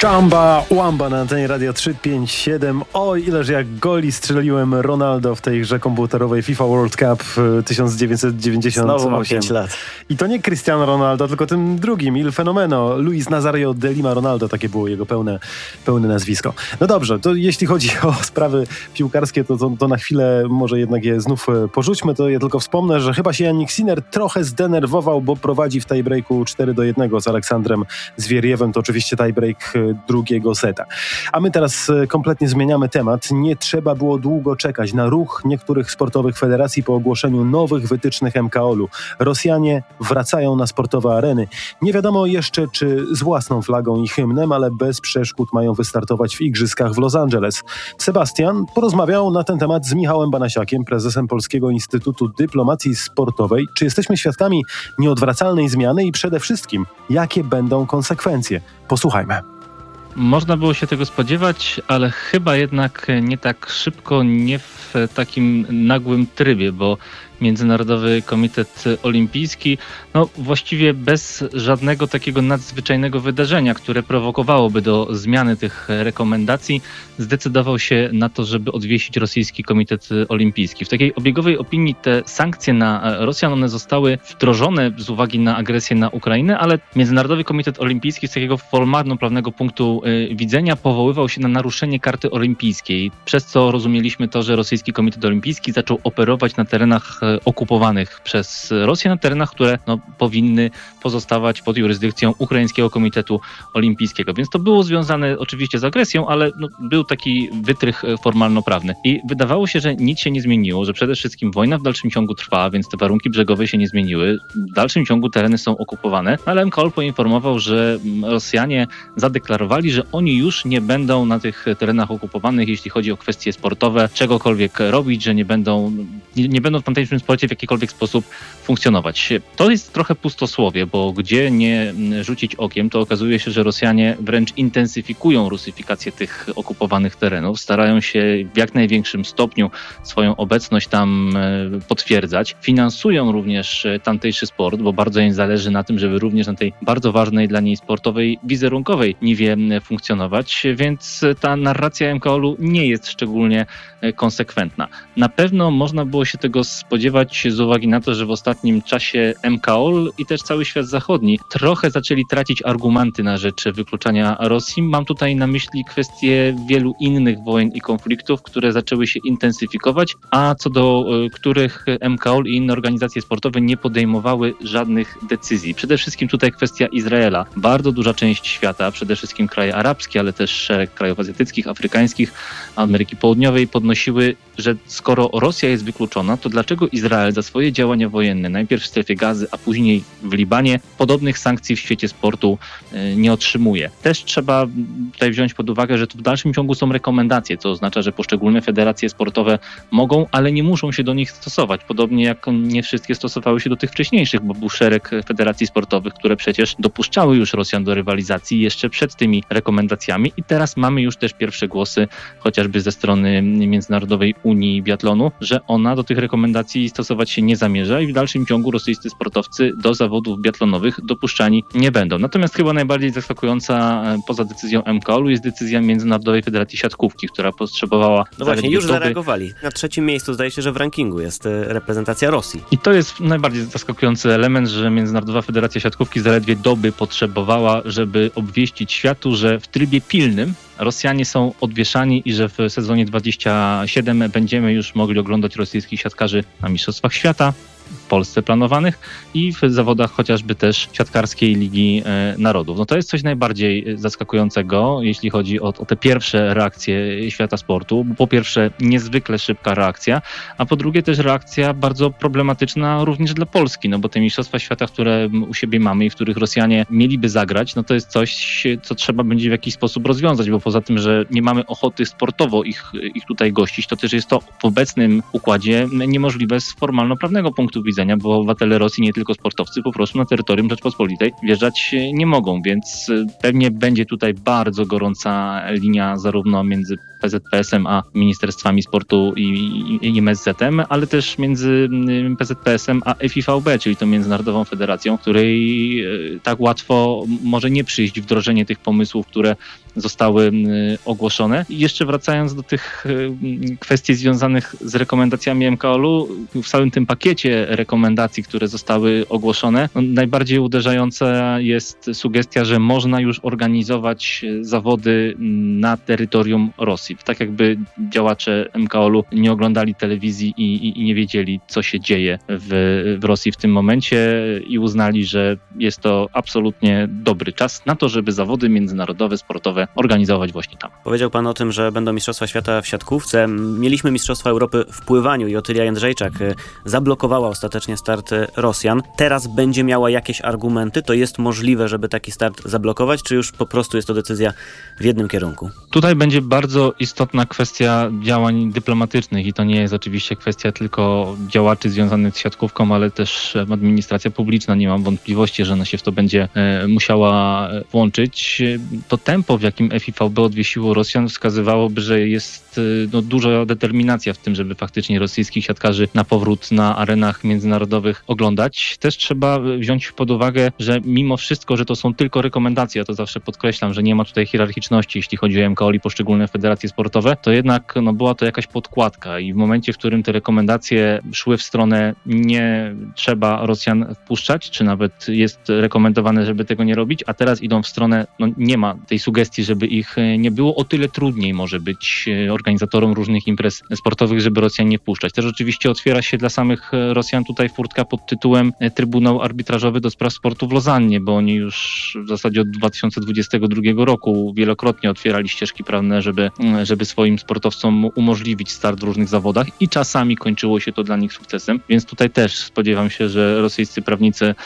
Chamba Wamba na antenie Radio 357. Oj, ileż jak goli strzeliłem Ronaldo w tej grze komputerowej FIFA World Cup 1998. Znowu mam 5 lat. I to nie Cristiano Ronaldo, tylko tym drugim, Il Fenomeno, Luis Nazario de Lima Ronaldo, takie było jego pełne nazwisko. No dobrze, to jeśli chodzi o sprawy piłkarskie, to na chwilę może jednak je znów porzućmy, to ja tylko wspomnę, że chyba się Jannik Sinner trochę zdenerwował, bo prowadzi w tiebreaku 4-1 z Aleksandrem Zwieriewem, to oczywiście tiebreak drugiego seta. A my teraz kompletnie zmieniamy temat. Nie trzeba było długo czekać na ruch niektórych sportowych federacji po ogłoszeniu nowych wytycznych MKOL-u. Rosjanie wracają na sportowe areny. Nie wiadomo jeszcze, czy z własną flagą i hymnem, ale bez przeszkód mają wystartować w igrzyskach w Los Angeles. Sebastian porozmawiał na ten temat z Michałem Banasiakiem, prezesem Polskiego Instytutu Dyplomacji Sportowej. Czy jesteśmy świadkami nieodwracalnej zmiany i przede wszystkim, jakie będą konsekwencje? Posłuchajmy. Można było się tego spodziewać, ale chyba jednak nie tak szybko, nie w takim nagłym trybie, bo Międzynarodowy Komitet Olimpijski, właściwie bez żadnego takiego nadzwyczajnego wydarzenia, które prowokowałoby do zmiany tych rekomendacji, zdecydował się na to, żeby odwiesić Rosyjski Komitet Olimpijski. W takiej obiegowej opinii te sankcje na Rosjan, one zostały wdrożone z uwagi na agresję na Ukrainę, ale Międzynarodowy Komitet Olimpijski z takiego formalno-prawnego punktu widzenia powoływał się na naruszenie karty olimpijskiej, przez co rozumieliśmy to, że Rosyjski Komitet Olimpijski zaczął operować na terenach okupowanych przez Rosję, na terenach, które powinny pozostawać pod jurysdykcją Ukraińskiego Komitetu Olimpijskiego. Więc to było związane oczywiście z agresją, ale był taki wytrych formalno-prawny. I wydawało się, że nic się nie zmieniło, że przede wszystkim wojna w dalszym ciągu trwa, więc te warunki brzegowe się nie zmieniły. W dalszym ciągu tereny są okupowane, ale MKOL poinformował, że Rosjanie zadeklarowali, że oni już nie będą na tych terenach okupowanych, jeśli chodzi o kwestie sportowe, czegokolwiek robić, że nie będą w tamtejszym sporcie w jakikolwiek sposób funkcjonować. To jest trochę pustosłowie, bo gdzie nie rzucić okiem, to okazuje się, że Rosjanie wręcz intensyfikują rusyfikację tych okupowanych terenów, starają się w jak największym stopniu swoją obecność tam potwierdzać. Finansują również tamtejszy sport, bo bardzo im zależy na tym, żeby również na tej bardzo ważnej dla niej sportowej, wizerunkowej niwie funkcjonować, więc ta narracja MKOL-u nie jest szczególnie konsekwentna. Na pewno można było się tego spodziewać z uwagi na to, że w ostatnim czasie MKOL i też cały świat zachodni trochę zaczęli tracić argumenty na rzecz wykluczania Rosji. Mam tutaj na myśli kwestie wielu innych wojen i konfliktów, które zaczęły się intensyfikować, a co do których MKOL i inne organizacje sportowe nie podejmowały żadnych decyzji. Przede wszystkim tutaj kwestia Izraela. Bardzo duża część świata, przede wszystkim kraje arabskie, ale też szereg krajów azjatyckich, afrykańskich, Ameryki Południowej podnosiły, że skoro Rosja jest wykluczona, to dlaczego Izrael za swoje działania wojenne, najpierw w strefie Gazy, a później w Libanie, podobnych sankcji w świecie sportu nie otrzymuje. Też trzeba tutaj wziąć pod uwagę, że to w dalszym ciągu są rekomendacje, co oznacza, że poszczególne federacje sportowe mogą, ale nie muszą się do nich stosować. Podobnie jak nie wszystkie stosowały się do tych wcześniejszych, bo był szereg federacji sportowych, które przecież dopuszczały już Rosjan do rywalizacji jeszcze przed tymi rekomendacjami i teraz mamy już też pierwsze głosy, chociażby ze strony Międzynarodowej Unii Biatlonu, że ona do tych rekomendacji stosować się nie zamierza i w dalszym ciągu rosyjscy sportowcy do zawodów biatlonowych dopuszczani nie będą. Natomiast chyba najbardziej zaskakująca poza decyzją MKOL-u jest decyzja Międzynarodowej Federacji Siatkówki, która potrzebowała... No właśnie, już zareagowali. Na 3. miejscu zdaje się, że w rankingu jest reprezentacja Rosji. I to jest najbardziej zaskakujący element, że Międzynarodowa Federacja Siatkówki zaledwie doby potrzebowała, żeby obwieścić światu, że w trybie pilnym Rosjanie są odwieszani i że w sezonie 27 będziemy już mogli oglądać rosyjskich siatkarzy na Mistrzostwach Świata, w Polsce planowanych i w zawodach chociażby też siatkarskiej Ligi Narodów. To jest coś najbardziej zaskakującego, jeśli chodzi o te pierwsze reakcje świata sportu. Bo po pierwsze niezwykle szybka reakcja, a po drugie też reakcja bardzo problematyczna również dla Polski, bo te Mistrzostwa Świata, które u siebie mamy i w których Rosjanie mieliby zagrać, to jest coś, co trzeba będzie w jakiś sposób rozwiązać, bo poza tym, że nie mamy ochoty sportowo ich tutaj gościć, to też jest to w obecnym układzie niemożliwe z formalno-prawnego punktu widzenia, bo obywatele Rosji, nie tylko sportowcy, po prostu na terytorium Rzeczpospolitej wjeżdżać nie mogą, więc pewnie będzie tutaj bardzo gorąca linia zarówno między PZPS-em a Ministerstwami Sportu i MSZ-em, ale też między PZPS-em a FIVB, czyli tą międzynarodową federacją, której tak łatwo może nie przyjść wdrożenie tych pomysłów, które zostały ogłoszone. I jeszcze wracając do tych kwestii związanych z rekomendacjami MKOL-u, w całym tym pakiecie rekomendacji, które zostały ogłoszone, najbardziej uderzająca jest sugestia, że można już organizować zawody na terytorium Rosji. Tak jakby działacze MKOL-u nie oglądali telewizji i nie wiedzieli, co się dzieje w Rosji w tym momencie i uznali, że jest to absolutnie dobry czas na to, żeby zawody międzynarodowe, sportowe organizować właśnie tam. Powiedział pan o tym, że będą Mistrzostwa Świata w siatkówce. Mieliśmy Mistrzostwa Europy w pływaniu i Otylia Jędrzejczak zablokowała ostatecznie start Rosjan. Teraz będzie miała jakieś argumenty? To jest możliwe, żeby taki start zablokować, czy już po prostu jest to decyzja w jednym kierunku? Tutaj będzie bardzo istotna kwestia działań dyplomatycznych i to nie jest oczywiście kwestia tylko działaczy związanych z siatkówką, ale też administracja publiczna. Nie mam wątpliwości, że ona się w to będzie musiała włączyć. To tempo, w jakim FIVB odwiesiło Rosjan, wskazywałoby, że jest duża determinacja w tym, żeby faktycznie rosyjskich siatkarzy na powrót na arenach międzynarodowych oglądać. Też trzeba wziąć pod uwagę, że mimo wszystko, że to są tylko rekomendacje, ja to zawsze podkreślam, że nie ma tutaj hierarchiczności, jeśli chodzi o MKOL i poszczególne federacje sportowe, to jednak była to jakaś podkładka i w momencie, w którym te rekomendacje szły w stronę nie trzeba Rosjan wpuszczać, czy nawet jest rekomendowane, żeby tego nie robić, a teraz idą w stronę, nie ma tej sugestii, żeby ich nie było, o tyle trudniej może być organizatorom różnych imprez sportowych, żeby Rosjan nie wpuszczać. Też oczywiście otwiera się dla samych Rosjan tutaj furtka pod tytułem Trybunał Arbitrażowy do spraw sportu w Lozannie, bo oni już w zasadzie od 2022 roku wielokrotnie otwierali ścieżki prawne, żeby swoim sportowcom umożliwić start w różnych zawodach i czasami kończyło się to dla nich sukcesem, więc tutaj też spodziewam się, że rosyjscy prawnicy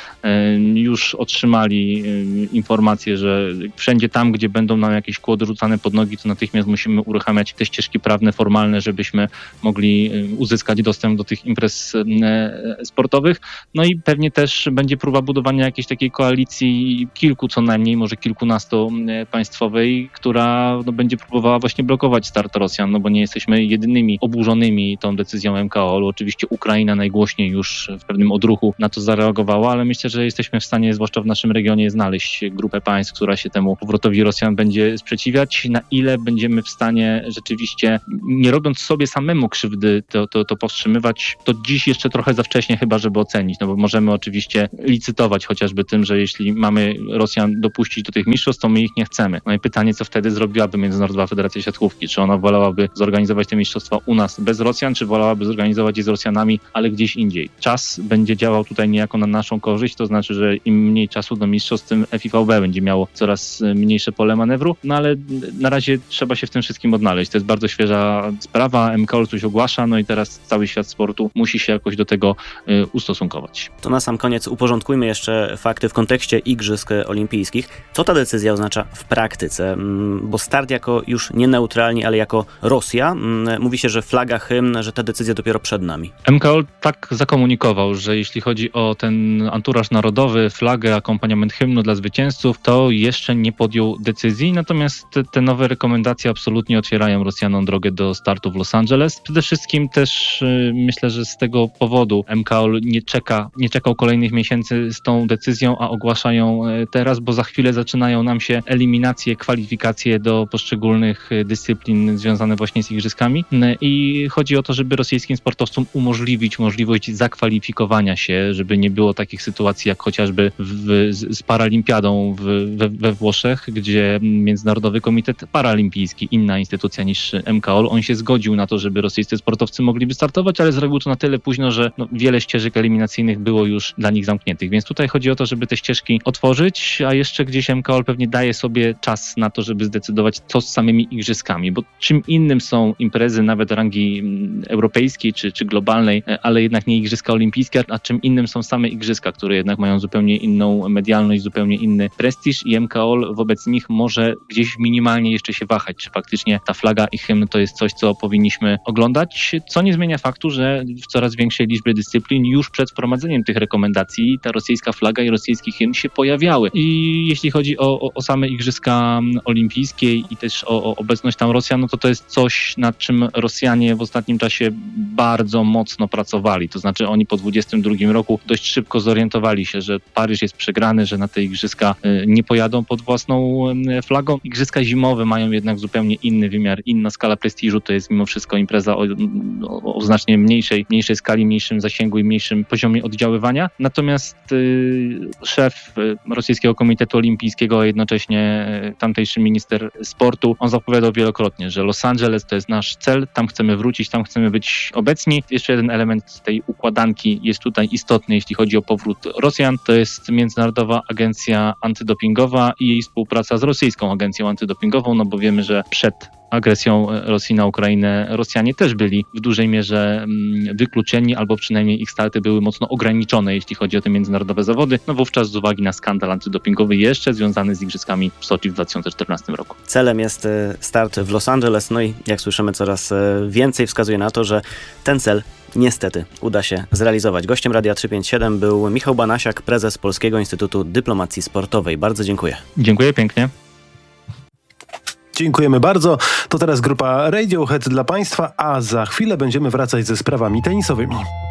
już otrzymali informację, że wszędzie tam, gdzie będą nam jakieś kłody rzucane pod nogi, to natychmiast musimy uruchamiać te ścieżki prawne, formalne, żebyśmy mogli uzyskać dostęp do tych imprez sportowych. No i pewnie też będzie próba budowania jakiejś takiej koalicji kilku co najmniej, może kilkunastopaństwowej, która będzie próbowała właśnie blokować start Rosjan, bo nie jesteśmy jedynymi oburzonymi tą decyzją MKOL. Oczywiście Ukraina najgłośniej już w pewnym odruchu na to zareagowała, ale myślę, że jesteśmy w stanie, zwłaszcza w naszym regionie, znaleźć grupę państw, która się temu powrotowi Rosjan będzie sprzeciwiać. Na ile będziemy w stanie rzeczywiście, nie robiąc sobie samemu krzywdy, to powstrzymywać, to dziś jeszcze trochę za wcześnie chyba, żeby ocenić, bo możemy oczywiście licytować chociażby tym, że jeśli mamy Rosjan dopuścić do tych mistrzostw, to my ich nie chcemy. No i pytanie, co wtedy zrobiłaby Międzynarodowa Federacja Siatkówki? Czy ona wolałaby zorganizować te mistrzostwa u nas bez Rosjan, czy wolałaby zorganizować je z Rosjanami, ale gdzieś indziej? Czas będzie działał tutaj niejako na naszą korzyść, to znaczy, że im mniej czasu do mistrzostw, tym FIVB będzie miało coraz mniejsze pole manewru, no ale na razie trzeba się w tym wszystkim odnaleźć. To jest bardzo świeża sprawa, MKOL coś ogłasza, no i teraz cały świat sportu musi się jakoś do tego ustosunkować. To na sam koniec uporządkujmy jeszcze fakty w kontekście Igrzysk Olimpijskich. Co ta decyzja oznacza w praktyce? Bo start jako już nie neutralni, ale jako Rosja. Mówi się, że flaga, hymn, że ta decyzja dopiero przed nami. MKOL tak zakomunikował, że jeśli chodzi o ten anturaż narodowy, flagę, akompaniament hymnu dla zwycięzców, to jeszcze nie podjął decyzji, natomiast te nowe rekomendacje absolutnie otwierają Rosjanom drogę do startu w Los Angeles. Przede wszystkim też myślę, że z tego powodu MKOL nie czekał kolejnych miesięcy z tą decyzją, a ogłaszają teraz, bo za chwilę zaczynają nam się eliminacje, kwalifikacje do poszczególnych dyscyplin związane właśnie z igrzyskami i chodzi o to, żeby rosyjskim sportowcom umożliwić możliwość zakwalifikowania się, żeby nie było takich sytuacji jak chociażby z paralimpiadą we Włoszech, gdzie Międzynarodowy Komitet Paralimpijski, inna instytucja niż MKOL, on się zgodził na to, żeby rosyjscy sportowcy mogli wystartować, ale zrobił to na tyle późno, że wiele ścieżek eliminacyjnych było już dla nich zamkniętych. Więc tutaj chodzi o to, żeby te ścieżki otworzyć, a jeszcze gdzieś MKOL pewnie daje sobie czas na to, żeby zdecydować, co z samymi igrzyskami, bo czym innym są imprezy nawet rangi europejskiej czy globalnej, ale jednak nie igrzyska olimpijskie, a czym innym są same igrzyska, które jednak mają zupełnie inną medialność, zupełnie inny prestiż i MKOL wobec nich może gdzieś minimalnie jeszcze się wahać, czy faktycznie ta flaga i hymn to jest coś, co powinniśmy oglądać, co nie zmienia faktu, że w coraz większej liczbie dyscyplin już przed wprowadzeniem tych rekomendacji ta rosyjska flaga i rosyjski hymn się pojawiały. I jeśli chodzi o same igrzyska olimpijskie i też o obecność tam Rosjan, no to jest coś, nad czym Rosjanie w ostatnim czasie bardzo mocno pracowali. To znaczy oni po 2022 roku dość szybko zorientowali się, że Paryż jest przegrany, że na te igrzyska nie pojadą pod własną flagą, powagą. Igrzyska zimowe mają jednak zupełnie inny wymiar, inna skala prestiżu. To jest mimo wszystko impreza o znacznie mniejszej skali, mniejszym zasięgu i mniejszym poziomie oddziaływania. Natomiast szef Rosyjskiego Komitetu Olimpijskiego, a jednocześnie tamtejszy minister sportu, on zapowiadał wielokrotnie, że Los Angeles to jest nasz cel, tam chcemy wrócić, tam chcemy być obecni. Jeszcze jeden element tej układanki jest tutaj istotny, jeśli chodzi o powrót Rosjan. To jest Międzynarodowa Agencja Antydopingowa i jej współpraca z Rosyjską Agencją Antydopingową, no bo wiemy, że przed agresją Rosji na Ukrainę Rosjanie też byli w dużej mierze wykluczeni, albo przynajmniej ich starty były mocno ograniczone, jeśli chodzi o te międzynarodowe zawody, no wówczas z uwagi na skandal antydopingowy jeszcze związany z Igrzyskami w Soczi w 2014 roku. Celem jest start w Los Angeles, no i jak słyszymy coraz więcej wskazuje na to, że ten cel niestety uda się zrealizować. Gościem Radia 357 był Michał Banasiak, prezes Polskiego Instytutu Dyplomacji Sportowej. Bardzo dziękuję. Dziękuję pięknie. Dziękujemy bardzo. To teraz grupa Radiohead dla Państwa, a za chwilę będziemy wracać ze sprawami tenisowymi.